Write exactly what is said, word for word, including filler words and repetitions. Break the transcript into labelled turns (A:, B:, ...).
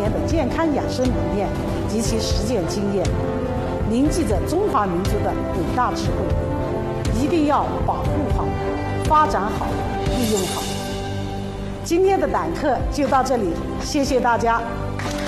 A: 年的健康养生理念及其实践经验，凝聚着中华民族的伟大智慧，一定要保护好、发展好、利用好。今天的党课就到这里，谢谢大家。